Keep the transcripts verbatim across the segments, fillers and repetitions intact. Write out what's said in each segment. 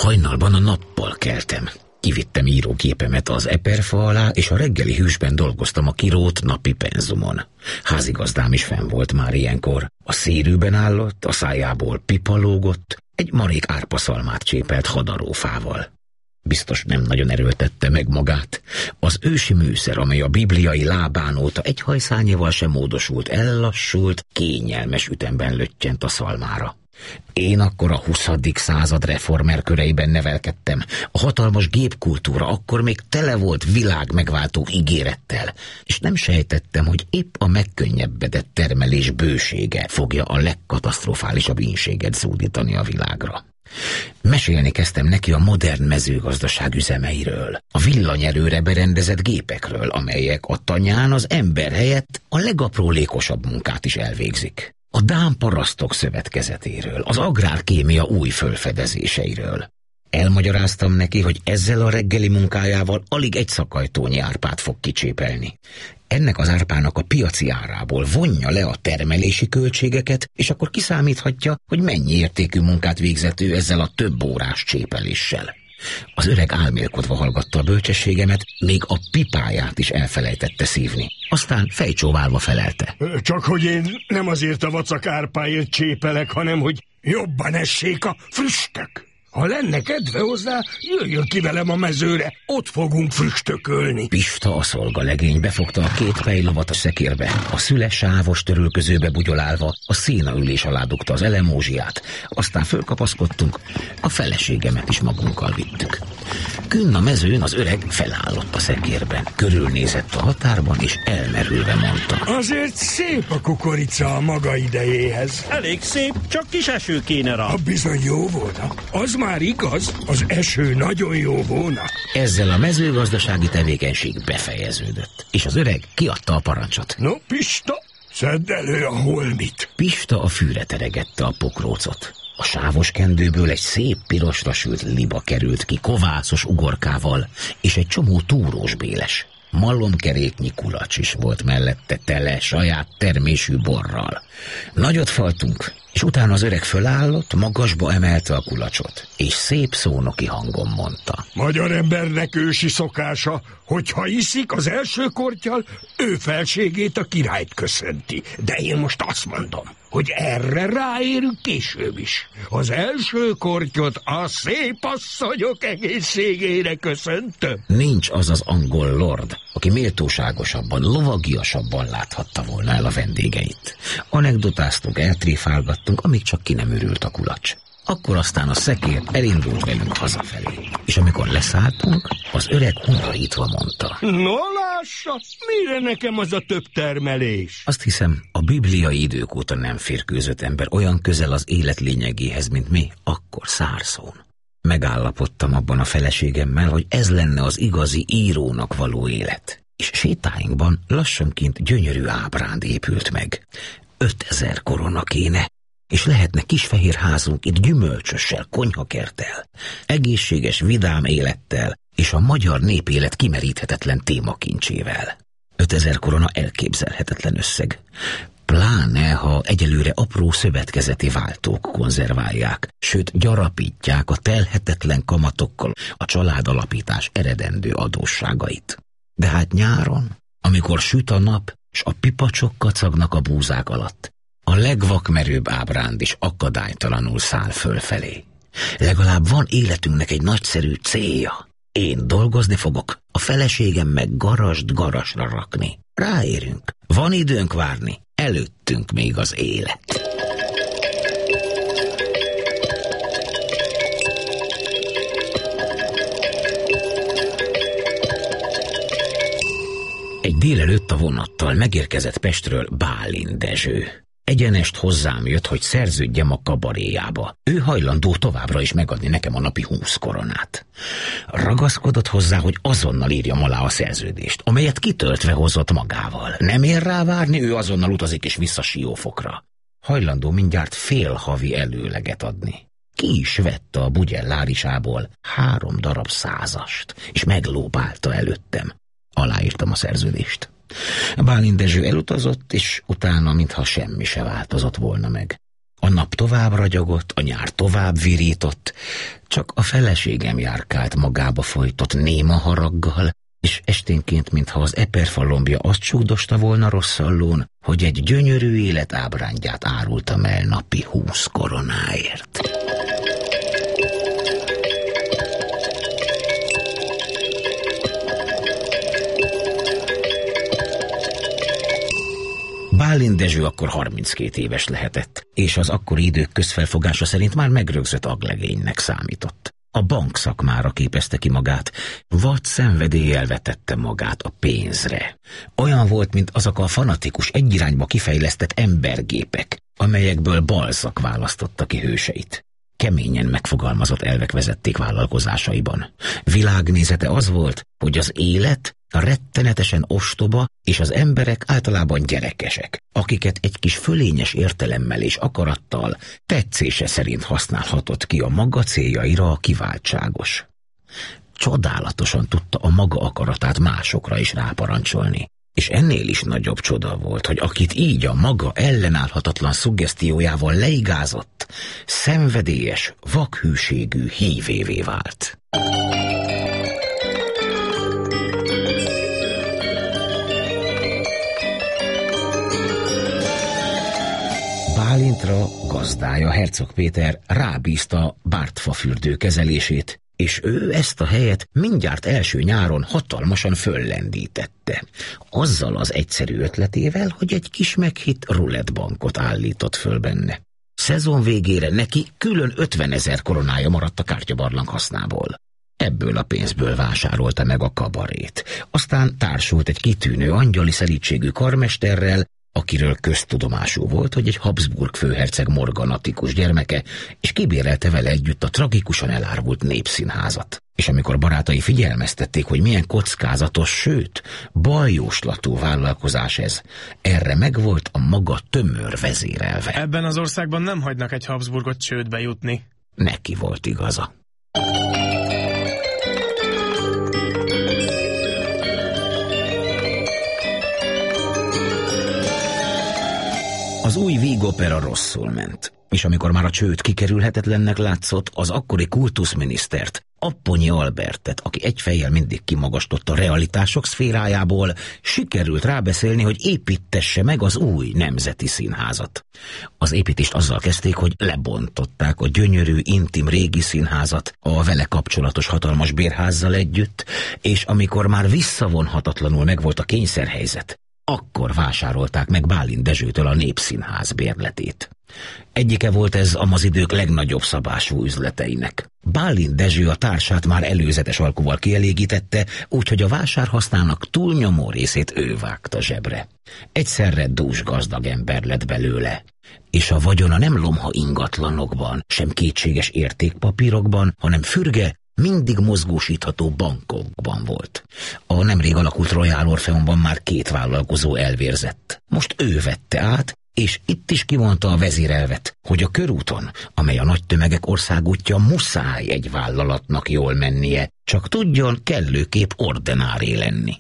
Hajnalban a nappal keltem. Kivittem írógépemet az eperfa alá, és a reggeli hűsben dolgoztam a kirót napi penzumon. Házigazdám is fenn volt már ilyenkor. A szérűben állott, a szájából pipa lógott, egy marék árpaszalmát csépelt hadarófával. Biztos nem nagyon erőltette meg magát. Az ősi műszer, amely a bibliai lábán óta egy hajszányival sem módosult, ellassult, kényelmes ütemben löttyent a szalmára. Én akkor a huszadik század reformer köreiben nevelkedtem. A hatalmas gépkultúra akkor még tele volt világ megváltó ígérettel, és nem sejtettem, hogy épp a megkönnyebbedett termelés bősége fogja a legkatasztrofálisabb ínséget zúdítani a világra. Mesélni kezdtem neki a modern mezőgazdaság üzemeiről, a villanyerőre berendezett gépekről, amelyek a tanyán az ember helyett a legaprólékosabb munkát is elvégzik. A dán parasztok szövetkezetéről, az agrárkémia új fölfedezéseiről. Elmagyaráztam neki, hogy ezzel a reggeli munkájával alig egy szakajtónyi árpát fog kicsépelni. Ennek az árpának a piaci árából vonja le a termelési költségeket, és akkor kiszámíthatja, hogy mennyi értékű munkát végzett ő ezzel a több órás csépeléssel. Az öreg álmélkodva hallgatta a bölcsességemet, még a pipáját is elfelejtette szívni. Aztán fejcsóválva felelte. Csak hogy én nem azért a vacak árpáért csépelek, hanem hogy jobban essék a früstök. Ha lenne kedve hozzá, jöjjön ki velem a mezőre, ott fogunk früstökölni. Pista a szolgalegény befogta a két pejlovat a szekérbe, a szüle sávos törülközőbe bugyolálva, a szénaülés alá dugta az elemózsiát, aztán fölkapaszkodtunk, a feleségemet is magunkkal vittük. Künn a mezőn az öreg felállott a szekérben, körülnézett a határban, és elmerülve mondta. Azért szép a kukorica a maga idejéhez. Elég szép, csak kis eső kéne rá. A bizony jó volna. Az már igaz, az eső nagyon jó volna. Ezzel a mezőgazdasági tevékenység befejeződött, és az öreg kiadta a parancsot. No, Pista, szedd elő a holmit. Pista a fűre teregette a pokrócot. A sávos kendőből egy szép pirosra sült liba került ki kovászos ugorkával, és egy csomó túrós béles. Malomkeréknyi kulacs is volt mellette, tele saját termésű borral. Nagyot faltunk, és utána az öreg fölállott, magasba emelte a kulacsot, és szép szónoki hangon mondta. Magyar embernek ősi szokása, hogyha iszik az első korttyal, ő felségét, a királyt köszönti. De én most azt mondom, hogy erre ráérünk később is. Az első kortyot a szép asszonyok egészségére köszöntöm. Nincs az az angol lord, aki méltóságosabban, lovagiasabban láthatta volna el a vendégeit. Anekdotáztunk, eltréfálgattunk, amíg csak ki nem örült a kulacs. Akkor aztán a szekér elindult velünk hazafelé. És amikor leszálltunk, az öreg hunyorítva mondta. No lássa, mire nekem az a több termelés? Azt hiszem, a bibliai idők óta nem férkőzött ember olyan közel az élet lényegéhez, mint mi, akkor Szárszón. Megállapodtam abban a feleségemmel, hogy ez lenne az igazi írónak való élet. És sétáinkban lassanként gyönyörű ábránd épült meg. Ötezer korona kéne, és lehetne kisfehér házunk itt gyümölcsössel, konyhakerttel, egészséges, vidám élettel, és a magyar népélet kimeríthetetlen témakincsével. Ötezer korona elképzelhetetlen összeg. Pláne, ha egyelőre apró szövetkezeti váltók konzerválják, sőt gyarapítják a telhetetlen kamatokkal a családalapítás eredendő adósságait. De hát nyáron, amikor süt a nap, s a pipacsok kacagnak a búzák alatt, a legvakmerőbb ábránd is akadálytalanul száll fölfelé. Legalább van életünknek egy nagyszerű célja. Én dolgozni fogok, a feleségem meg garast garasra rakni. Ráérünk, van időnk várni, előttünk még az élet. Egy délelőtt a vonattal megérkezett Pestről Bálint Dezső. Egyenest hozzám jött, hogy szerződjem a kabaréjába. Ő hajlandó továbbra is megadni nekem a napi húsz koronát. Ragaszkodott hozzá, hogy azonnal írjam alá a szerződést, amelyet kitöltve hozott magával. Nem ér rá várni, ő azonnal utazik és vissza Siófokra. Hajlandó mindjárt fél havi előleget adni. Ki is vette a bugyellárisából három darab százast, és meglóbálta előttem. Aláírtam a szerződést. Bálint Dezső elutazott, és utána, mintha semmi se változott volna meg. A A nap tovább ragyogott, a nyár tovább virított, csak a feleségem járkált magába folytott néma haraggal, és esténként, mintha az eperfa lombja azt súgdosta volna rosszallón, hogy egy gyönyörű élet ábrándját árultam el napi húsz koronáért. Bálint Dezső akkor harminckét éves lehetett, és az akkori idők közfelfogása szerint már megrögzött aglegénynek számított. A bankszakmára képezte ki magát, vad szenvedéllyel vetette magát a pénzre. Olyan volt, mint azok a fanatikus egyirányba kifejlesztett embergépek, amelyekből Balzac választotta ki hőseit. Keményen megfogalmazott elvek vezették vállalkozásaiban. Világnézete az volt, hogy az élet a rettenetesen ostoba, és az emberek általában gyerekesek, akiket egy kis fölényes értelemmel és akarattal tetszése szerint használhatott ki a maga céljaira a kiváltságos. Csodálatosan tudta a maga akaratát másokra is ráparancsolni, és ennél is nagyobb csoda volt, hogy akit így a maga ellenállhatatlan szuggesztiójával leigázott, szenvedélyes, vakhűségű hívévé vált. Bálintra gazdája, Hercog Péter rábízta Bártfafürdő kezelését, és ő ezt a helyet mindjárt első nyáron hatalmasan föllendítette. Azzal az egyszerű ötletével, hogy egy kis meghitt rulettbankot állított föl benne. Szezon végére neki külön ötvenezer koronája maradt a kártyabarlang hasznából. Ebből a pénzből vásárolta meg a kabarét. Aztán társult egy kitűnő angyali szelídségű karmesterrel, akiről köztudomású volt, hogy egy Habsburg főherceg morganatikus gyermeke, és kibérelte vele együtt a tragikusan elárvult Népszínházat. És amikor barátai figyelmeztették, hogy milyen kockázatos, sőt, baljóslatú vállalkozás ez, erre megvolt a maga tömör vezérelve. Ebben az országban nem hagynak egy Habsburgot csődbe jutni. Neki volt igaza. Az új vígopera rosszul ment, és amikor már a csőd kikerülhetetlennek látszott, az akkori kultuszminisztert, Apponyi Albertet, aki egy fejjel mindig kimagaslott a realitások szférájából, sikerült rábeszélni, hogy építesse meg az új nemzeti színházat. Az építést azzal kezdték, hogy lebontották a gyönyörű, intim régi színházat a vele kapcsolatos hatalmas bérházzal együtt, és amikor már visszavonhatatlanul megvolt a kényszerhelyzet, akkor vásárolták meg Bálint Dezsőtől a Népszínház bérletét. Egyike volt ez a mazidők legnagyobb szabású üzleteinek. Bálint Dezső a társát már előzetes alkuval kielégítette, úgyhogy a vásárhasznának túlnyomó részét ő vágta zsebre. Egyszerre dús gazdag ember lett belőle, és a vagyona nem lomha ingatlanokban, sem kétséges értékpapírokban, hanem fürge, mindig mozgósítható bankokban volt. A nemrég alakult Royal Orpheumban már két vállalkozó elvérzett. Most ő vette át, és itt is kimondta a vezérelvet, hogy a körúton, amely a nagy tömegek országútja, muszáj egy vállalatnak jól mennie, csak tudjon kellőképp ordenáré lenni.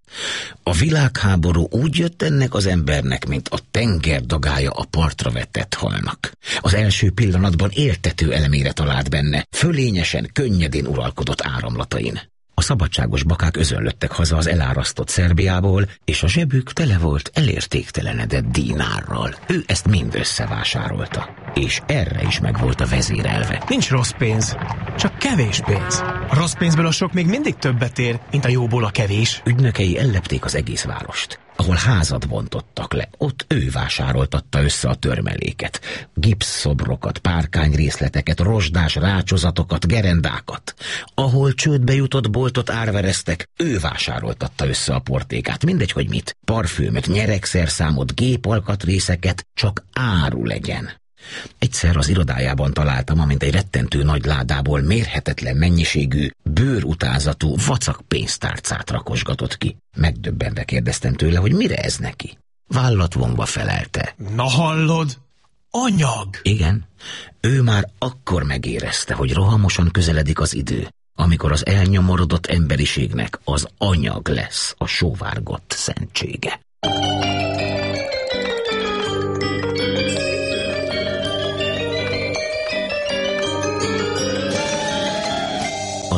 A világháború úgy jött ennek az embernek, mint a tenger dagája a partra vetett halnak. Az első pillanatban éltető elemére talált benne, fölényesen, könnyedén uralkodott áramlatain. A szabadságos bakák özönlöttek haza az elárasztott Szerbiából, és a zsebük tele volt elértéktelenedett dinárral. Ő ezt mind összevásárolta, és erre is megvolt a vezérelve. Nincs rossz pénz, csak kevés pénz. A rossz pénzből a sok még mindig többet ér, mint a jóból a kevés. Ügynökei ellepték az egész várost. Ahol házat bontottak le, ott ő vásároltatta össze a törmeléket. Gipszszobrokat, párkányrészleteket, rozsdás rácsozatokat, gerendákat. Ahol csődbe jutott boltot árvereztek, ő vásároltatta össze a portékát. Mindegy, hogy mit. Parfümöt, nyeregszerszámot, gépalkatrészeket, csak áru legyen. Egyszer az irodájában találtam, amint egy rettentő nagy ládából mérhetetlen mennyiségű, bőrutázatú vacak pénztárcát rakosgatott ki. Megdöbbenve kérdeztem tőle, hogy mire ez neki. Vállatvonva felelte. Na hallod? Anyag! Igen, ő már akkor megérezte, hogy rohamosan közeledik az idő, amikor az elnyomorodott emberiségnek az anyag lesz a sóvárgott szentsége.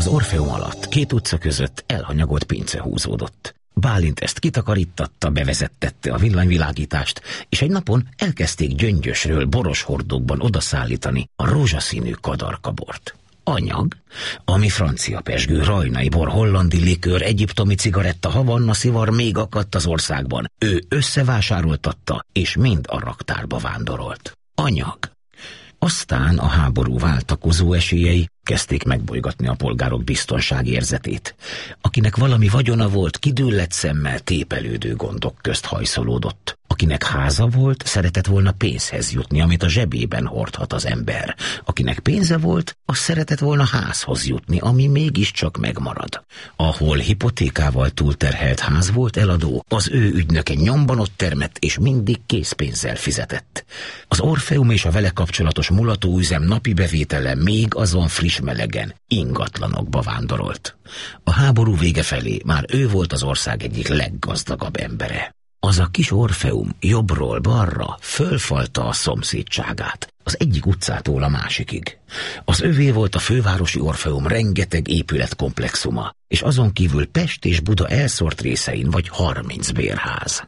Az Orfeum alatt két utca között elhanyagolt pince húzódott. Bálint ezt kitakarítatta, bevezettette a villanyvilágítást, és egy napon elkezdték gyöngyösről boros hordókban odaszállítani a rózsaszínű kadarkabort. Anyag, ami francia pezsgő, rajnai bor, hollandi likőr, egyiptomi cigaretta, havanna szivar még akadt az országban. Ő összevásároltatta, és mind a raktárba vándorolt. Anyag. Aztán a háború váltakozó esélyei kezdték megbolygatni a polgárok biztonságérzetét. Akinek valami vagyona volt, kidüllett szemmel tépelődő gondok közt hajszolódott. Akinek háza volt, szeretett volna pénzhez jutni, amit a zsebében hordhat az ember. Akinek pénze volt, az szeretett volna házhoz jutni, ami mégiscsak megmarad. Ahol hipotékával túlterhelt ház volt eladó, az ő ügynöke nyomban ott termett, és mindig készpénzzel fizetett. Az Orfeum és a vele kapcsolatos mulatóüzem napi bevétele még azon friss melegen ingatlanokba vándorolt. A háború vége felé már ő volt az ország egyik leggazdagabb embere. Az a kis Orfeum jobbról balra fölfalta a szomszédságát, az egyik utcától a másikig. Az övé volt a fővárosi Orfeum rengeteg épületkomplexuma, és azon kívül Pest és Buda elszórt részein vagy harminc bérház.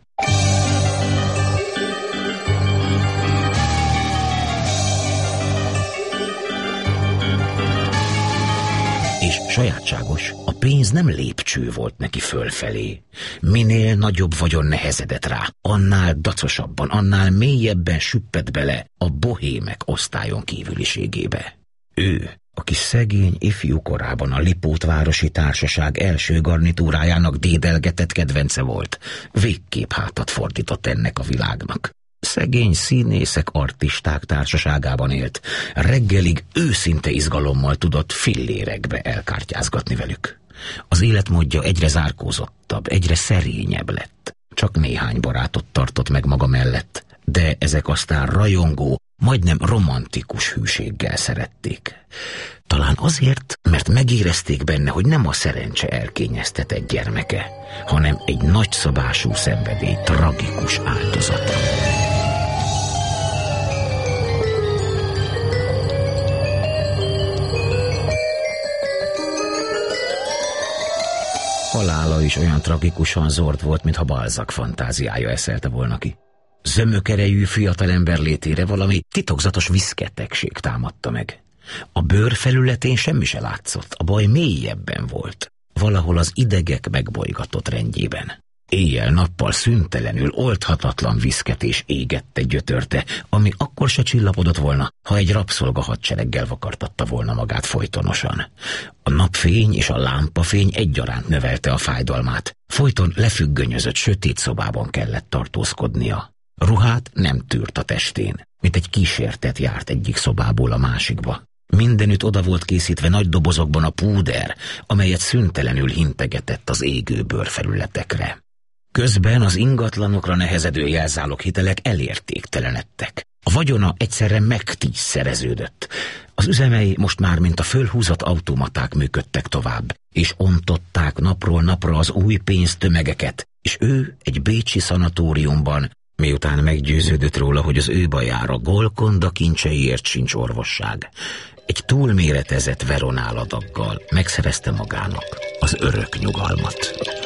És sajátságos, a pénz nem lépcső volt neki fölfelé. Minél nagyobb vagyon nehezedett rá, annál dacosabban, annál mélyebben süppett bele a bohémek osztályon kívüliségébe. Ő, aki szegény ifjú korában a Lipótvárosi Társaság első garnitúrájának dédelgetett kedvence volt, végképp hátat fordított ennek a világnak. Szegény színészek, artisták társaságában élt, reggelig őszinte izgalommal tudott fillérekbe elkártyázgatni velük. Az életmódja egyre zárkózottabb, egyre szerényebb lett. Csak néhány barátot tartott meg maga mellett, de ezek aztán rajongó, majdnem romantikus hűséggel szerették. Talán azért, mert megérezték benne, hogy nem a szerencse elkényeztetett gyermeke, hanem egy nagyszabású szenvedély tragikus áldozata. Halála is olyan tragikusan zord volt, mintha Balzac fantáziája eszelte volna ki. Zömökerejű fiatalember létére valami titokzatos viszketegség támadta meg. A bőr felületén semmi se látszott, a baj mélyebben volt, valahol az idegek megbolygatott rendjében. Éjjel-nappal szüntelenül oldhatatlan viszketés égette gyötörte, ami akkor se csillapodott volna, ha egy rabszolga hadsereggel vakartatta volna magát folytonosan. A napfény és a lámpafény egyaránt növelte a fájdalmát. Folyton lefüggönyözött sötét szobában kellett tartózkodnia. Ruhát nem tűrt a testén, mint egy kísértet járt egyik szobából a másikba. Mindenütt oda volt készítve nagy dobozokban a púder, amelyet szüntelenül hintegetett az égő bőrfelületekre. Közben az ingatlanokra nehezedő jelzáloghitelek elértéktelenedtek. A vagyona egyszerre megtízszereződött. Az üzemei most már mint a fölhúzott automaták működtek tovább, és ontották napról napra az új pénztömegeket, és ő egy bécsi szanatóriumban, miután meggyőződött róla, hogy az ő bajára Golkonda kincseiért sincs orvosság, egy túlméretezett veronáladaggal megszerezte magának az örök nyugalmat.